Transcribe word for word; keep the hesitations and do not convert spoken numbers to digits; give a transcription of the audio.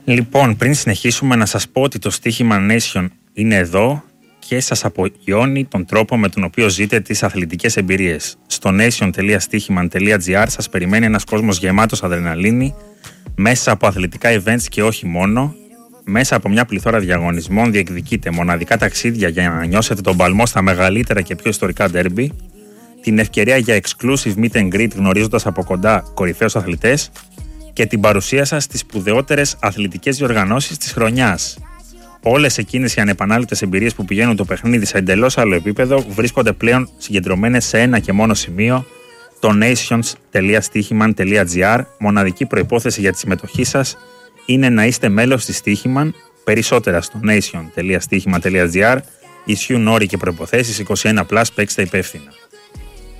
Λοιπόν, πριν συνεχίσουμε να σας πω ότι το στοίχημα Nation είναι εδώ και σας απογειώνει τον τρόπο με τον οποίο ζείτε τις αθλητικές εμπειρίες. Στο nation τελεία στοίχημαν τελεία τζι άρ σας περιμένει ένας κόσμος γεμάτος αδρεναλίνη, μέσα από αθλητικά events και όχι μόνο, μέσα από μια πληθώρα διαγωνισμών διεκδικείτε μοναδικά ταξίδια για να νιώσετε τον παλμό στα μεγαλύτερα και πιο ιστορικά ντέρμπι, την ευκαιρία για exclusive meet and greet γνωρίζοντας από κοντά κορυφαίους αθλητές και την παρουσία σας στις σπουδαιότερες αθλητικές διοργανώσεις της χρονιάς. Όλες εκείνες οι ανεπανάληπτες εμπειρίες που πηγαίνουν το παιχνίδι σε εντελώς άλλο επίπεδο βρίσκονται πλέον συγκεντρωμένες σε ένα και μόνο σημείο, το nations τελεία στοίχημαν τελεία τζι άρ. Μοναδική προϋπόθεση για τη συμμετοχή σας είναι να είστε μέλος της Στοίχημαν. Περισσότερα στο nation τελεία στοίχημαν τελεία τζι άρ. Ισχύουν όροι και προϋποθέσεις. είκοσι ένα συν, παίξτε υπεύθυνα.